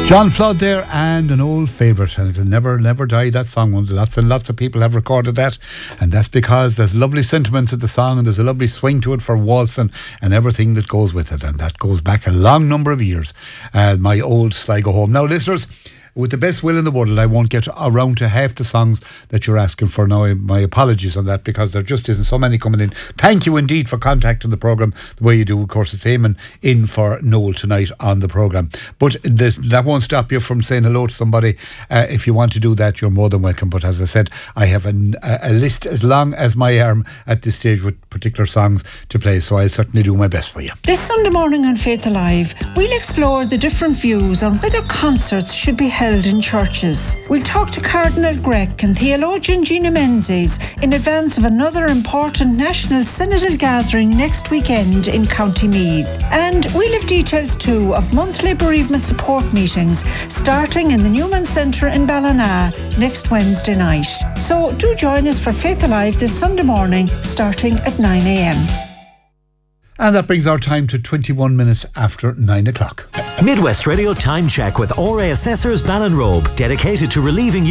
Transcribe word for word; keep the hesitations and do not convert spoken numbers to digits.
John Flood there, and an old favourite, and it'll never, never die, that song. Lots and lots of people have recorded that, and that's because there's lovely sentiments in the song, and there's a lovely swing to it for waltzing and everything that goes with it, and that goes back a long number of years. Uh, my old Sligo home. Now, listeners, with the best will in the world, I won't get around to half the songs that you're asking for now. My apologies on that, because there just isn't so many coming in. Thank you indeed for contacting the programme the way you do. Of course, it's Eamon in for Noel tonight on the programme. But this, that won't stop you from saying hello to somebody. Uh, if you want to do that, you're more than welcome. But as I said, I have an, a, a list as long as my arm at this stage with particular songs to play, so I'll certainly do my best for you. This Sunday morning on Faith Alive, we'll explore the different views on whether concerts should be held in churches. We'll talk to Cardinal Grech and theologian Gina Menzies in advance of another important national synodal gathering next weekend in County Meath. And we'll have details too of monthly bereavement support meetings starting in the Newman Centre in Ballina next Wednesday night. So do join us for Faith Alive this Sunday morning starting at nine a.m. And that brings our time to twenty-one minutes after nine o'clock. Midwest Radio Time Check with O R A Assessors Ballinrobe, dedicated to relieving you